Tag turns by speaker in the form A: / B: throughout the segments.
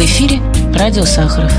A: эфире радио Сахаров.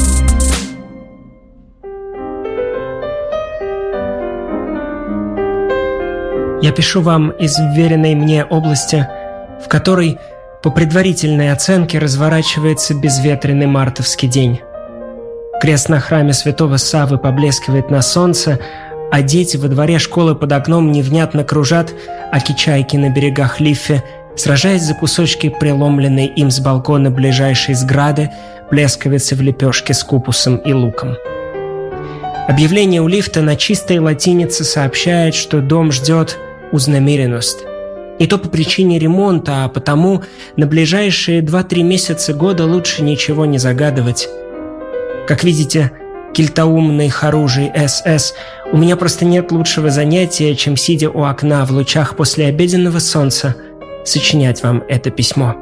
B: Я пишу вам из уверенной мне области, в которой, по предварительной оценке, разворачивается безветренный мартовский день. Крест на храме святого Саввы поблескивает на солнце, а дети во дворе школы под окном невнятно кружат, аки чайки на берегах Лиффи, сражаясь за кусочки преломленной им с балкона ближайшей сграды, плесковицы в лепешке с купусом и луком. Объявление у лифта на чистой латинице сообщает, что дом ждет узнамеренность. И то по причине ремонта, а потому на ближайшие 2-3 месяца года лучше ничего не загадывать. Как видите, кельтоумный хоружий СС, у меня просто нет лучшего занятия, чем, сидя у окна в лучах послеобеденного солнца, сочинять вам это письмо.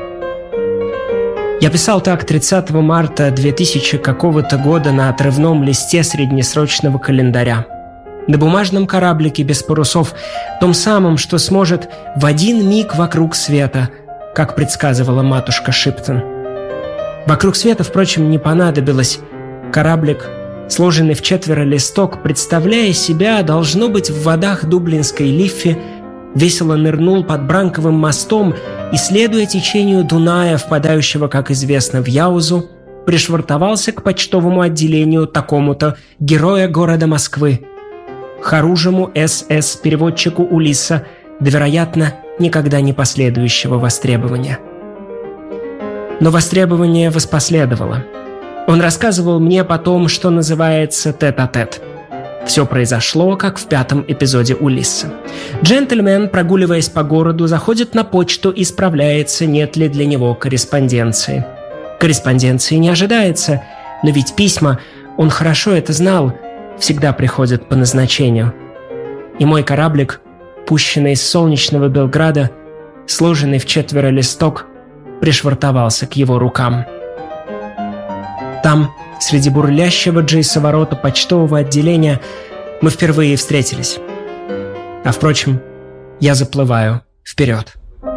B: Я писал так 30 марта 2000 какого-то года на отрывном листе среднесрочного календаря. На бумажном кораблике без парусов, том самом, что сможет в один миг вокруг света, как предсказывала матушка Шиптон. Вокруг света, впрочем, не понадобилось. Кораблик, сложенный в 4 листок, представляя себя, должно быть, в водах дублинской Лиффи, весело нырнул под Бранковым мостом и, следуя течению Дуная, впадающего, как известно, в Яузу, пришвартовался к почтовому отделению такому-то героя города Москвы, хоружему СС переводчику Улисса, да, вероятно, никогда не последующего востребования. Но востребование воспоследовало. Он рассказывал мне потом, что называется тет-а-тет. Все произошло, как в 5-м эпизоде Улисса. Джентльмен, прогуливаясь по городу, заходит на почту и справляется, нет ли для него корреспонденции. Корреспонденции не ожидается, но ведь письма, он хорошо это знал, всегда приходят по назначению. И мой кораблик, пущенный из солнечного Белграда, сложенный в 4 листок, пришвартовался к его рукам. Там, среди бурлящего джейсоворота почтового отделения, мы впервые встретились. А впрочем, я заплываю вперед.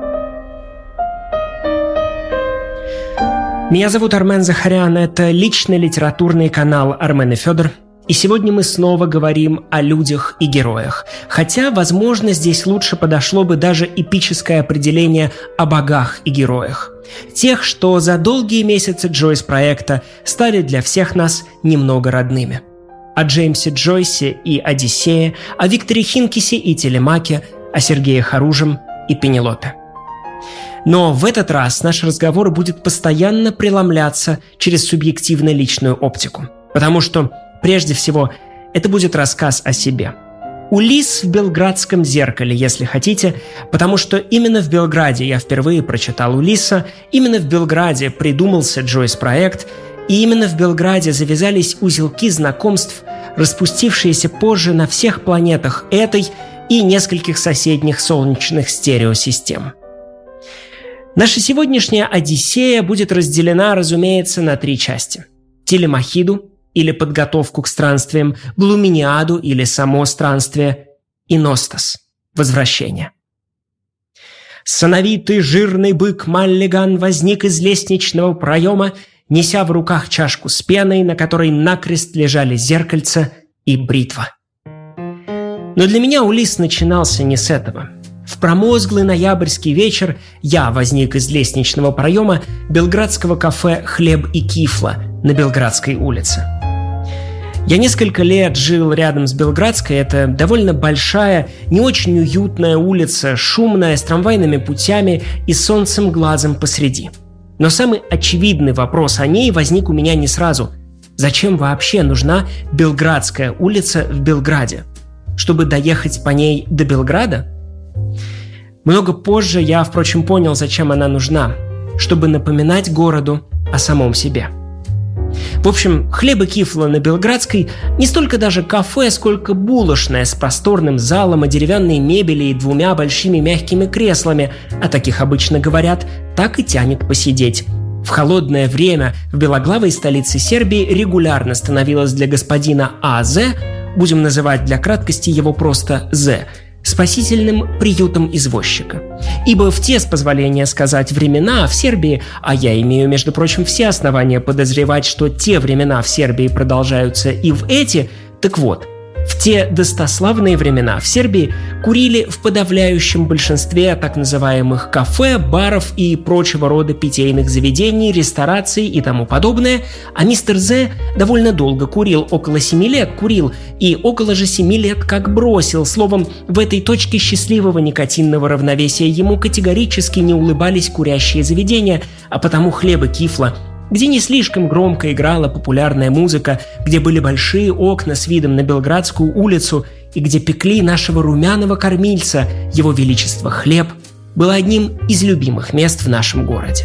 B: Меня зовут Армен Захарян, это личный литературный канал «Армен и Федор». И сегодня мы снова говорим о людях и героях. Хотя, возможно, здесь лучше подошло бы даже эпическое определение о богах и героях. Тех, что за долгие месяцы Джойс-проекта стали для всех нас немного родными. О Джеймсе Джойсе и Одиссее, о Викторе Хинкисе и Телемаке, о Сергее Харужем и Пенелопе. Но в этот раз наш разговор будет постоянно преломляться через субъективно-личную оптику. Потому что, прежде всего, это будет рассказ о себе. Улисс в «Белградском зеркале», если хотите, потому что именно в Белграде я впервые прочитал Улисса, именно в Белграде придумался Джойс-проект, и именно в Белграде завязались узелки знакомств, распустившиеся позже на всех планетах этой и нескольких соседних солнечных стереосистем. Наша сегодняшняя «Одиссея» будет разделена, разумеется, на 3 части. Телемахиду, или подготовку к странствиям, Блуминиаду или само странствие, и Ностос – возвращение. Сановитый жирный бык Маллиган возник из лестничного проема, неся в руках чашку с пеной, на которой накрест лежали зеркальце и бритва. Но для меня Улисс начинался не с этого. В промозглый ноябрьский вечер я возник из лестничного проема белградского кафе «Хлеб и кифла» на Белградской улице. Я несколько лет жил рядом с Белградской. Это довольно большая, не очень уютная улица, шумная, с трамвайными путями и солнцем глазом посреди. Но самый очевидный вопрос о ней возник у меня не сразу. Зачем вообще нужна Белградская улица в Белграде? Чтобы доехать по ней до Белграда? Много позже я, впрочем, понял, зачем она нужна. Чтобы напоминать городу о самом себе. В общем, «Хлеб и кифла» на Белградской не столько даже кафе, сколько булочная с просторным залом и деревянной мебели и 2 большими мягкими креслами, а таких обычно говорят, так и тянет посидеть. В холодное время в белоглавой столице Сербии регулярно становилось для господина А.З., будем называть для краткости его просто «З», спасительным приютом извозчика. Ибо в те, с позволения сказать, времена в Сербии, а я имею, между прочим, все основания подозревать, что те времена в Сербии продолжаются и в эти, так вот, в те достославные времена в Сербии курили в подавляющем большинстве так называемых кафе, баров и прочего рода питейных заведений, рестораций и тому подобное, а мистер З довольно долго курил, около 7 лет курил, и около же 7 лет как бросил. Словом, в этой точке счастливого никотинного равновесия ему категорически не улыбались курящие заведения, а потому хлеба кифла, где не слишком громко играла популярная музыка, где были большие окна с видом на Белградскую улицу и где пекли нашего румяного кормильца, его величество хлеб, было одним из любимых мест в нашем городе.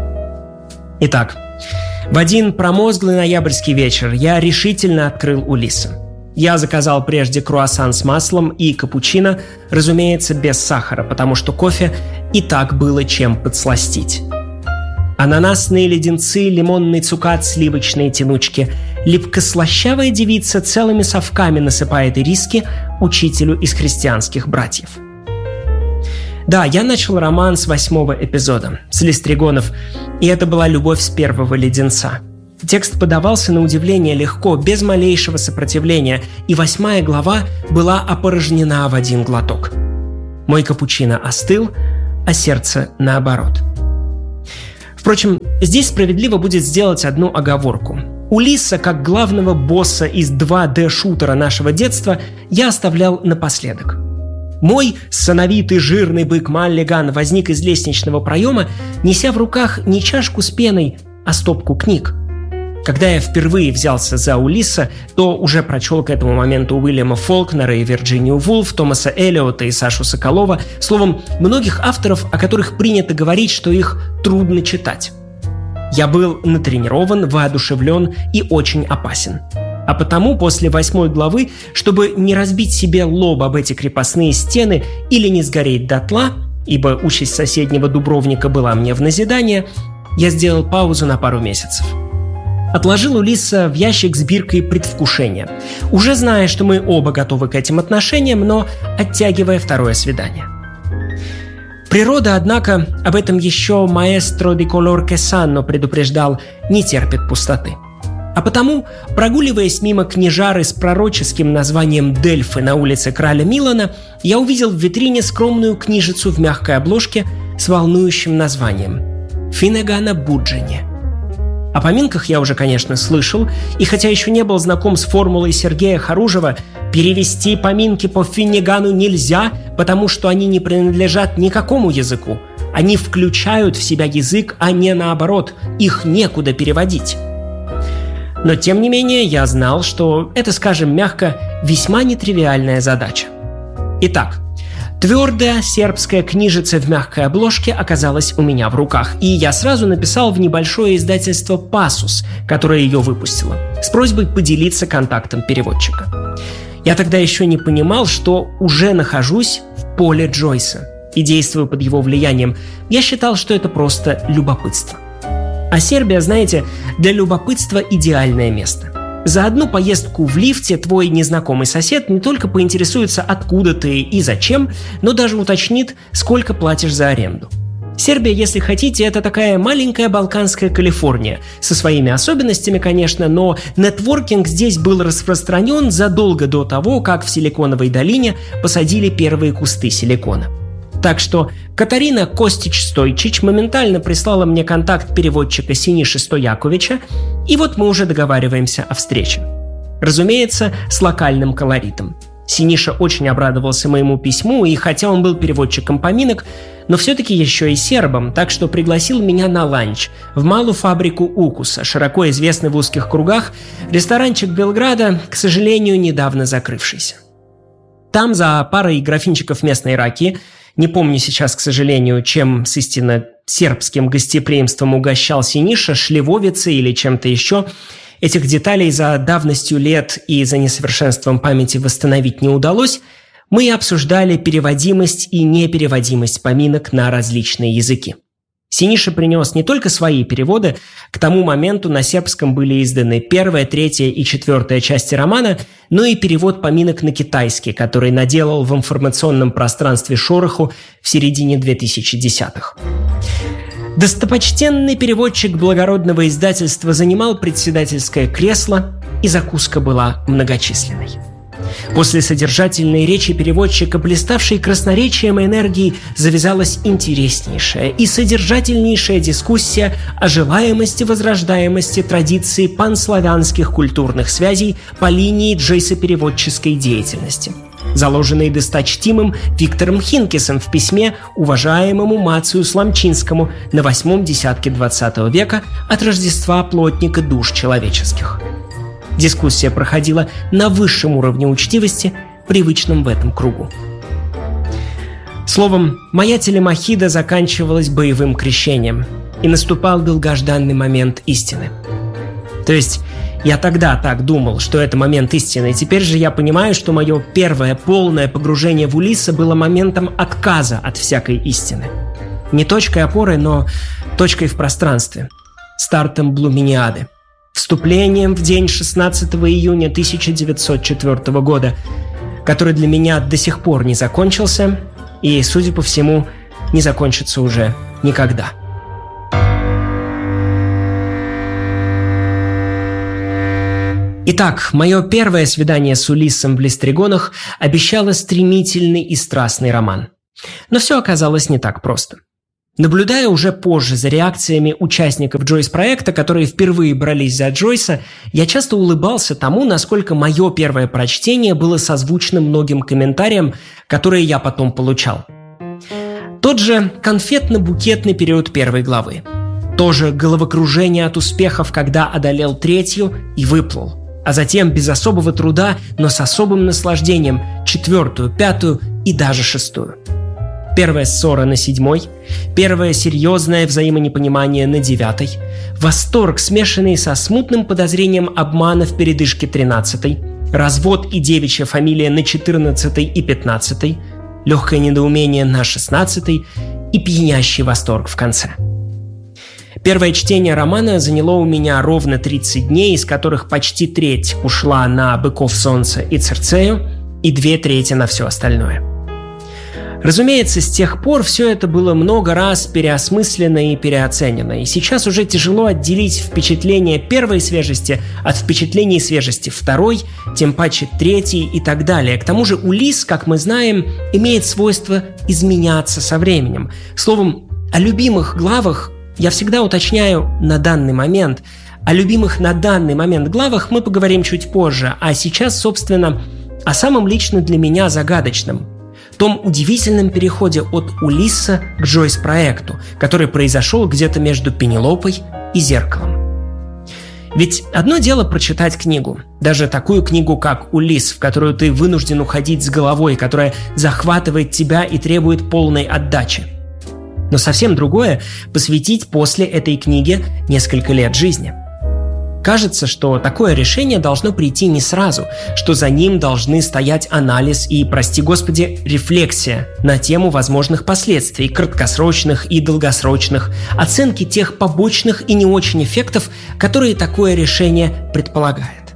B: Итак, в один промозглый ноябрьский вечер я решительно открыл Улисса. Я заказал прежде круассан с маслом и капучино, разумеется, без сахара, потому что кофе и так было чем подсластить. Ананасные леденцы, лимонный цукат, сливочные тянучки. Липко-слащавая девица целыми совками насыпает ириски учителю из христианских братьев. Да, я начал роман с 8-го эпизода, с Листригонов, и это была любовь с первого леденца. Текст подавался на удивление легко, без малейшего сопротивления, и 8-я глава была опорожнена в один глоток. Мой капучино остыл, а сердце наоборот. Впрочем, здесь справедливо будет сделать одну оговорку. Улисса, как главного босса из 2D-шутера нашего детства, я оставлял напоследок. Мой сановитый жирный бык Маллиган возник из лестничного проема, неся в руках не чашку с пеной, а стопку книг. Когда я впервые взялся за Улисса, то уже прочел к этому моменту Уильяма Фолкнера и Вирджинию Вулф, Томаса Эллиота и Сашу Соколова, словом, многих авторов, о которых принято говорить, что их трудно читать. Я был натренирован, воодушевлен и очень опасен. А потому после 8 главы, чтобы не разбить себе лоб об эти крепостные стены или не сгореть дотла, ибо участь соседнего Дубровника была мне в назидание, я сделал паузу на пару месяцев. Отложил Улисса в ящик с биркой предвкушения, уже зная, что мы оба готовы к этим отношениям, но оттягивая второе свидание. Природа, однако, об этом еще маэстро ди колор ке санно предупреждал, не терпит пустоты. А потому, прогуливаясь мимо книжары с пророческим названием «Дельфы» на улице Краля Милана, я увидел в витрине скромную книжицу в мягкой обложке с волнующим названием «Финегана Буджини». О поминках я уже, конечно, слышал, и хотя еще не был знаком с формулой Сергея Харужева «перевести поминки по Финнигану нельзя, потому что они не принадлежат никакому языку. Они включают в себя язык, а не наоборот, их некуда переводить». Но, тем не менее, я знал, что это, скажем мягко, весьма нетривиальная задача. Итак, твердая сербская книжица в мягкой обложке оказалась у меня в руках, и я сразу написал в небольшое издательство «Пасус», которое ее выпустило, с просьбой поделиться контактом переводчика. Я тогда еще не понимал, что уже нахожусь в поле Джойса и действую под его влиянием. Я считал, что это просто любопытство. А Сербия, знаете, для любопытства идеальное место. За одну поездку в лифте твой незнакомый сосед не только поинтересуется, откуда ты и зачем, но даже уточнит, сколько платишь за аренду. Сербия, если хотите, это такая маленькая балканская Калифорния, со своими особенностями, конечно, но нетворкинг здесь был распространен задолго до того, как в Силиконовой долине посадили первые кусты силикона. Так что Катарина Костич-Стойчич моментально прислала мне контакт переводчика Синиши Стояковича, и вот мы уже договариваемся о встрече. Разумеется, с локальным колоритом. Синиша очень обрадовался моему письму, и хотя он был переводчиком поминок, но все-таки еще и сербом, так что пригласил меня на ланч в малую фабрику «Укуса», широко известный в узких кругах, ресторанчик Белграда, к сожалению, недавно закрывшийся. Там за парой графинчиков местной раки, не помню сейчас, к сожалению, чем с истинно сербским гостеприимством угощал Синиша, шливовицей или чем-то еще, этих деталей за давностью лет и за несовершенством памяти восстановить не удалось, мы обсуждали переводимость и непереводимость поминок на различные языки. Синиша принес не только свои переводы, к тому моменту на сербском были изданы 1, 3 и 4 части романа, но и перевод поминок на китайский, который наделал в информационном пространстве шороху в середине 2010-х. Достопочтенный переводчик благородного издательства занимал председательское кресло, и закуска была многочисленной. После содержательной речи переводчика, блиставшей красноречием и энергией, завязалась интереснейшая и содержательнейшая дискуссия о желаемости-возрождаемости традиции панславянских культурных связей по линии джойсопереводческой деятельности, заложенной досточтимым Виктором Хинкесом в письме уважаемому Мацию Сламчинскому на 8-м десятке XX века от Рождества плотника душ человеческих. Дискуссия проходила на высшем уровне учтивости, привычном в этом кругу. Словом, моя телемахида заканчивалась боевым крещением, и наступал долгожданный момент истины. То есть, я тогда так думал, что это момент истины, и теперь же я понимаю, что мое первое полное погружение в Улисса было моментом отказа от всякой истины. Не точкой опоры, но точкой в пространстве, стартом Блуминиады. Вступлением в день 16 июня 1904 года, который для меня до сих пор не закончился и, судя по всему, не закончится уже никогда. Итак, мое первое свидание с Улиссом в Листригонах обещало стремительный и страстный роман. Но все оказалось не так просто. Наблюдая уже позже за реакциями участников Джойс-проекта, которые впервые брались за Джойса, я часто улыбался тому, насколько мое первое прочтение было созвучно многим комментариям, которые я потом получал. Тот же конфетно-букетный период первой главы. То же головокружение от успехов, когда одолел 3-ю и выплыл. А затем без особого труда, но с особым наслаждением 4-ю, 5-ю и даже 6-ю. Первая ссора на 7-й, первое серьезное взаимонепонимание на 9-й, восторг, смешанный со смутным подозрением обмана в передышке 13-й, развод и девичья фамилия на 14-й и 15-й, легкое недоумение на 16-й и пьянящий восторг в конце. Первое чтение романа заняло у меня ровно 30 дней, из которых почти треть ушла на «Быков солнца» и «Цирцею», и 2/3 на все остальное. Разумеется, с тех пор все это было много раз переосмыслено и переоценено, и сейчас уже тяжело отделить впечатление первой свежести от впечатлений свежести второй, тем паче третьей и так далее. К тому же Улисс, как мы знаем, имеет свойство изменяться со временем. Словом, о любимых главах я всегда уточняю «на данный момент». О любимых на данный момент главах мы поговорим чуть позже, а сейчас, собственно, о самом лично для меня загадочном – том удивительном переходе от Улисса к Джойс-проекту, который произошел где-то между Пенелопой и Зеркалом. Ведь одно дело прочитать книгу, даже такую книгу, как «Улисс», в которую ты вынужден уходить с головой, которая захватывает тебя и требует полной отдачи. Но совсем другое – посвятить после этой книги несколько лет жизни. Кажется, что такое решение должно прийти не сразу, что за ним должны стоять анализ и, прости господи, рефлексия на тему возможных последствий, краткосрочных и долгосрочных, оценки тех побочных и не очень эффектов, которые такое решение предполагает.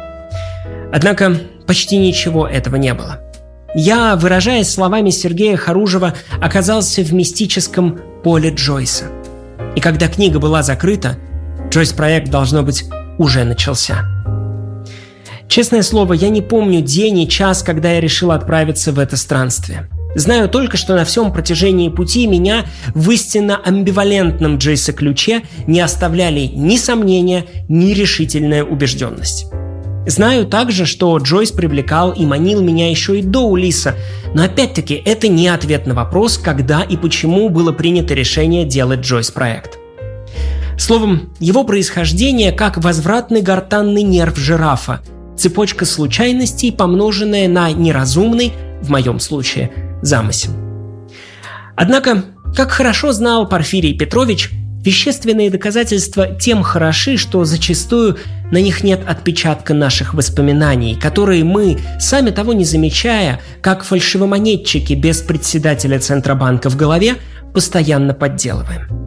B: Однако почти ничего этого не было. Я, выражаясь словами Сергея Харужева, оказался в мистическом поле Джойса. И когда книга была закрыта, Джойс-проект, должно быть, уже начался. Честное слово, я не помню день и час, когда я решил отправиться в это странствие. Знаю только, что на всем протяжении пути меня в истинно амбивалентном Джойса-ключе не оставляли ни сомнения, ни решительная убежденность. Знаю также, что Джойс привлекал и манил меня еще и до Улисса, но опять-таки это не ответ на вопрос, когда и почему было принято решение делать Джойс-проект. Словом, его происхождение как возвратный гортанный нерв жирафа, цепочка случайностей, помноженная на неразумный, в моем случае, замысел. Однако, как хорошо знал Порфирий Петрович, вещественные доказательства тем хороши, что зачастую на них нет отпечатка наших воспоминаний, которые мы, сами того не замечая, как фальшивомонетчики без председателя Центробанка в голове, постоянно подделываем.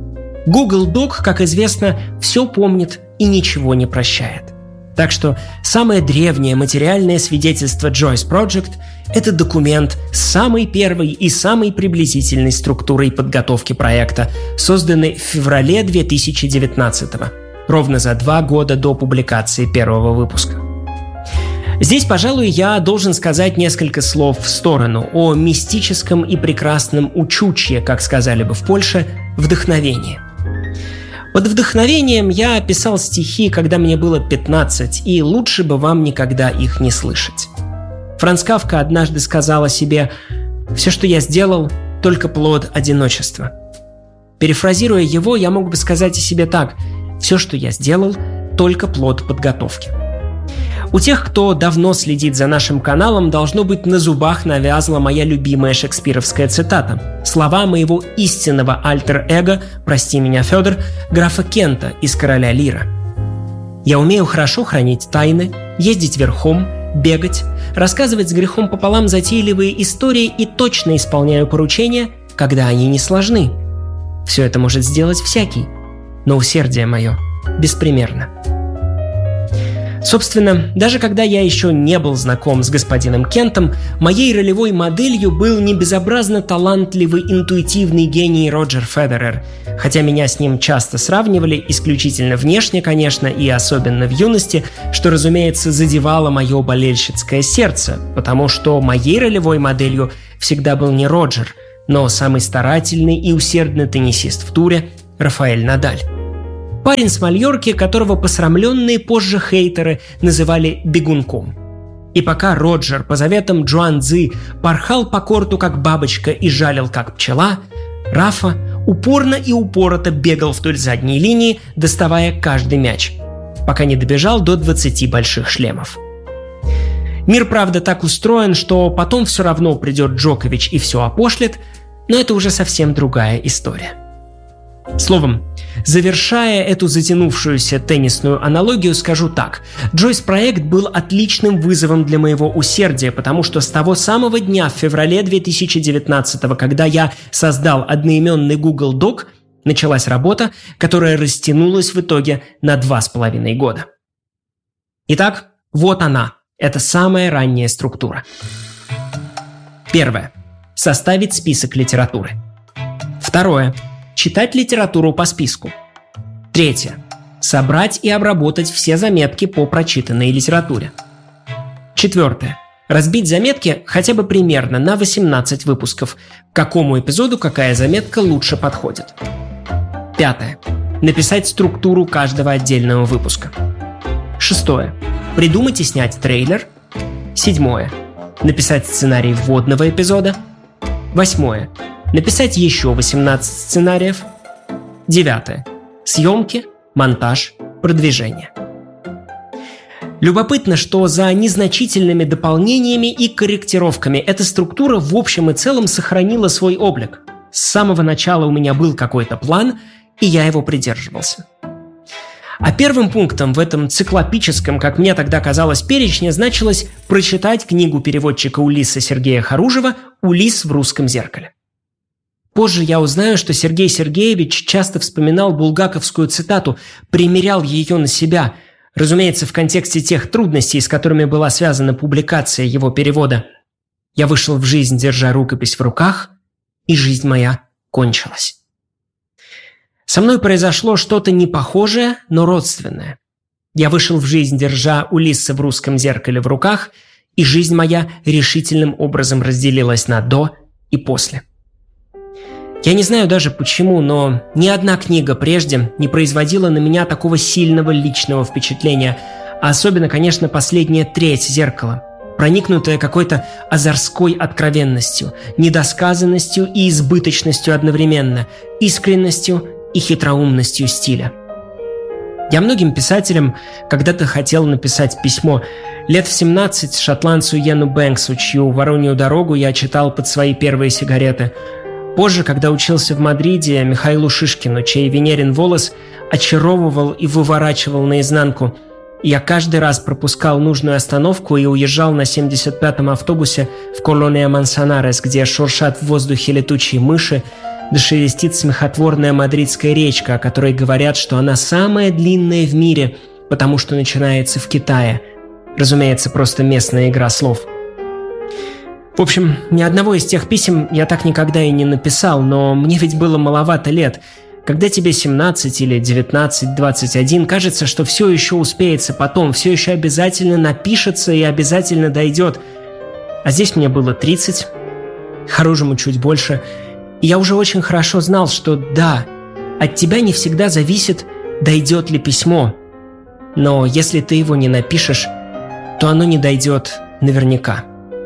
B: Google Doc, как известно, все помнит и ничего не прощает. Так что самое древнее материальное свидетельство Joyce Project – это документ с самой первой и самой приблизительной структурой подготовки проекта, созданный в феврале 2019-го, ровно за 2 года до публикации первого выпуска. Здесь, пожалуй, я должен сказать несколько слов в сторону о мистическом и прекрасном учучье, как сказали бы в Польше, вдохновении. Под вдохновением я писал стихи, когда мне было 15, и лучше бы вам никогда их не слышать. Франц Кафка однажды сказал о себе: «Все, что я сделал, только плод одиночества». Перефразируя его, я мог бы сказать о себе так: «Все, что я сделал, только плод подготовки». У тех, кто давно следит за нашим каналом, должно быть на зубах навязла моя любимая шекспировская цитата. Слова моего истинного альтер-эго, прости меня, Федор, графа Кента из «Короля Лира». Я умею хорошо хранить тайны, ездить верхом, бегать, рассказывать с грехом пополам затейливые истории и точно исполняю поручения, когда они не сложны. Все это может сделать всякий, но усердие мое беспримерно. Собственно, даже когда я еще не был знаком с господином Кентом, моей ролевой моделью был не безобразно талантливый интуитивный гений Роджер Федерер, хотя меня с ним часто сравнивали, исключительно внешне, конечно, и особенно в юности, что, разумеется, задевало мое болельщицкое сердце, потому что моей ролевой моделью всегда был не Роджер, но самый старательный и усердный теннисист в туре Рафаэль Надаль. Парень с Мальорки, которого посрамленные позже хейтеры называли бегунком. И пока Роджер по заветам Джуан Цзы порхал по корту как бабочка и жалил как пчела, Рафа упорно и упорото бегал вдоль задней линии, доставая каждый мяч, пока не добежал до 20 больших шлемов. Мир, правда, так устроен, что потом все равно придет Джокович и все опошлит, но это уже совсем другая история. Словом, завершая эту затянувшуюся теннисную аналогию, скажу так. Joyce проект был отличным вызовом для моего усердия, потому что с того самого дня в феврале 2019-го, когда я создал одноименный Google Doc, началась работа, которая растянулась в итоге на 2,5 года. Итак, вот она, эта самая ранняя структура. Первое. Составить список литературы. Второе. Читать литературу по списку. Третье. Собрать и обработать все заметки по прочитанной литературе. Четвертое. Разбить заметки хотя бы примерно на 18 выпусков, к какому эпизоду какая заметка лучше подходит. Пятое. Написать структуру каждого отдельного выпуска. Шестое. Придумать и снять трейлер. Седьмое. Написать сценарий вводного эпизода. Восьмое. Написать еще 18 сценариев. 9. Съемки, монтаж, продвижение. Любопытно, что за незначительными дополнениями и корректировками эта структура в общем и целом сохранила свой облик. С самого начала у меня был какой-то план, и я его придерживался. А первым пунктом в этом циклопическом, как мне тогда казалось, перечне значилось прочитать книгу переводчика Улисса Сергея Харужева «Улисс в русском зеркале». Позже я узнаю, что Сергей Сергеевич часто вспоминал булгаковскую цитату, примерял ее на себя, разумеется, в контексте тех трудностей, с которыми была связана публикация его перевода. «Я вышел в жизнь, держа рукопись в руках, и жизнь моя кончилась». Со мной произошло что-то непохожее, но родственное. Я вышел в жизнь, держа Улисса в русском зеркале в руках, и жизнь моя решительным образом разделилась на «до» и «после». Я не знаю даже почему, но ни одна книга прежде не производила на меня такого сильного личного впечатления, а особенно, конечно, последняя треть «Зеркала», проникнутая какой-то озорской откровенностью, недосказанностью и избыточностью одновременно, искренностью и хитроумностью стиля. Я многим писателям когда-то хотел написать письмо. Лет в 17 шотландцу Йену Бэнксу, чью «Воронью дорогу» я читал под свои первые сигареты. Позже, когда учился в Мадриде, Михаилу Шишкину, чей «Венерин волос» очаровывал и выворачивал наизнанку. Я каждый раз пропускал нужную остановку и уезжал на 75-м автобусе в Колония Мансанарес, где шуршат в воздухе летучие мыши, да шелестит смехотворная мадридская речка, о которой говорят, что она самая длинная в мире, потому что начинается в Китае. Разумеется, просто местная игра слов. В общем, ни одного из тех писем я так никогда и не написал, но мне ведь было маловато лет. Когда тебе 17 или 19, 21, кажется, что все еще успеется потом, все еще обязательно напишется и обязательно дойдет. А здесь мне было 30, Харужему чуть больше, и я уже очень хорошо знал, что да, от тебя не всегда зависит, дойдет ли письмо. Но если ты его не напишешь, то оно не дойдет наверняка.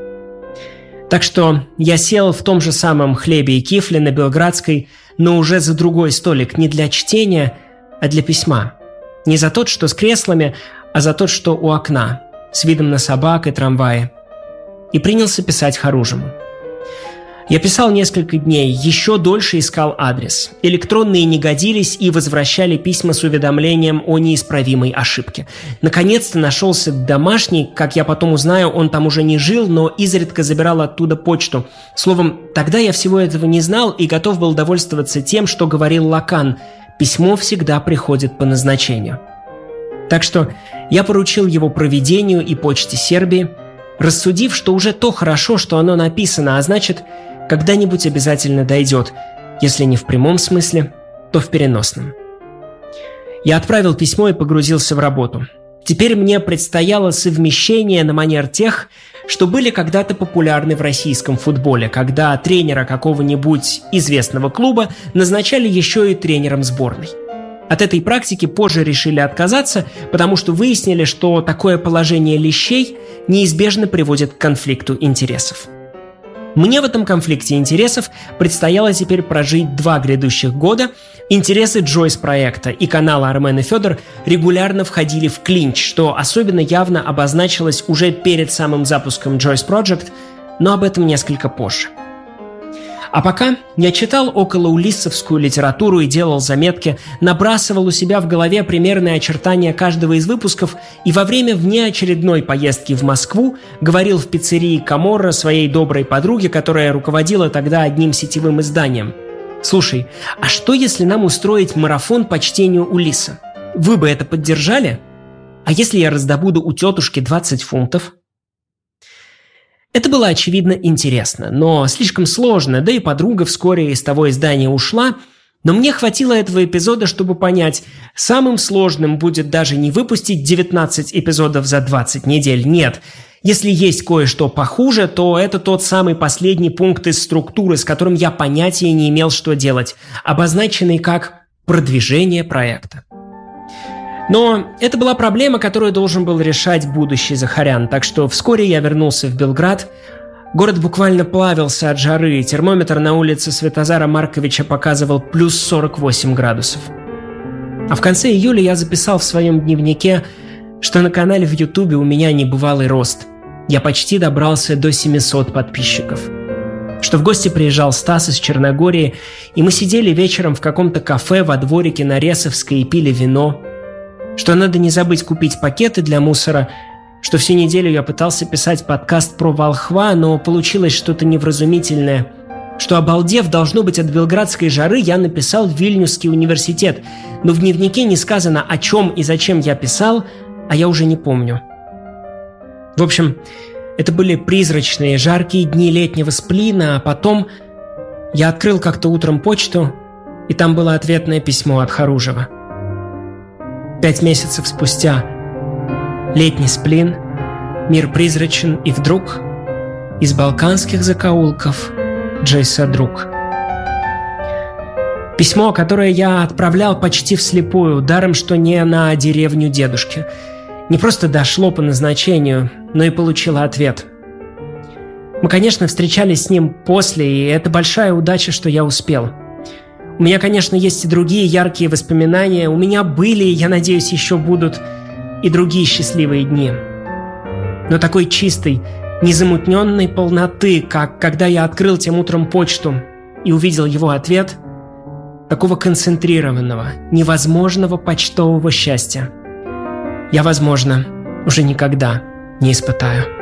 B: Так что я сел в том же самом хлебе и кифле на Белградской, но уже за другой столик, не для чтения, а для письма. Не за тот, что с креслами, а за тот, что у окна, с видом на собак и трамваи. И принялся писать Харужему. Я писал несколько дней, еще дольше искал адрес. Электронные не годились и возвращали письма с уведомлением о неисправимой ошибке. Наконец-то нашелся домашний, как я потом узнаю, он там уже не жил, но изредка забирал оттуда почту. Словом, тогда я всего этого не знал и готов был довольствоваться тем, что говорил Лакан: письмо всегда приходит по назначению. Так что я поручил его провидению и почте Сербии, рассудив, что уже то хорошо, что оно написано, а значит, когда-нибудь обязательно дойдет, если не в прямом смысле, то в переносном. Я отправил письмо и погрузился в работу. Теперь мне предстояло совмещение на манер тех, что были когда-то популярны в российском футболе, когда тренера какого-нибудь известного клуба назначали еще и тренером сборной. От этой практики позже решили отказаться, потому что выяснили, что такое положение лещей неизбежно приводит к конфликту интересов. Мне в этом конфликте интересов предстояло теперь прожить 2 грядущих года. Интересы Джойс-проекта и канала Армен и Федор регулярно входили в клинч, что особенно явно обозначилось уже перед самым запуском Joyce Project, но об этом несколько позже. А пока я читал околоулиссовскую литературу и делал заметки, набрасывал у себя в голове примерные очертания каждого из выпусков и во время внеочередной поездки в Москву говорил в пиццерии Каморра своей доброй подруге, которая руководила тогда одним сетевым изданием: «Слушай, а что если нам устроить марафон по чтению Улисса? Вы бы это поддержали? А если я раздобуду у тетушки 20 фунтов?» Это было, очевидно, интересно, но слишком сложно, да и подруга вскоре из того издания ушла, но мне хватило этого эпизода, чтобы понять, самым сложным будет даже не выпустить 19 эпизодов за 20 недель, нет. Если есть кое-что похуже, то это тот самый последний пункт из структуры, с которым я понятия не имел, что делать, обозначенный как «продвижение проекта». Но это была проблема, которую должен был решать будущий Захарян, так что вскоре я вернулся в Белград. Город буквально плавился от жары, термометр на улице Святозара Марковича показывал плюс 48 градусов. А в конце июля я записал в своем дневнике, что на канале в Ютубе у меня небывалый рост. Я почти добрался до 700 подписчиков. Что в гости приезжал Стас из Черногории, и мы сидели вечером в каком-то кафе во дворике на Ресовской и пили вино. Что надо не забыть купить пакеты для мусора, что всю неделю я пытался писать подкаст про волхва, но получилось что-то невразумительное, что, обалдев, должно быть, от белградской жары, я написал в Вильнюсский университет, но в дневнике не сказано, о чем и зачем я писал, а я уже не помню. В общем, это были призрачные, жаркие дни летнего сплина, а потом я открыл как-то утром почту, и там было ответное письмо от Харужева. 5 месяцев спустя. Летний сплин, мир призрачен, и вдруг из балканских закоулков Джейса друг. Письмо, которое я отправлял почти вслепую, даром что не на деревню дедушки. Не просто дошло по назначению, но и получило ответ. Мы, конечно, встречались с ним после, и это большая удача, что я успел. У меня, конечно, есть и другие яркие воспоминания. У меня были, я надеюсь, еще будут и другие счастливые дни. Но такой чистой, незамутненной полноты, как когда я открыл тем утром почту и увидел его ответ, такого концентрированного, невозможного почтового счастья, я, возможно, уже никогда не испытаю.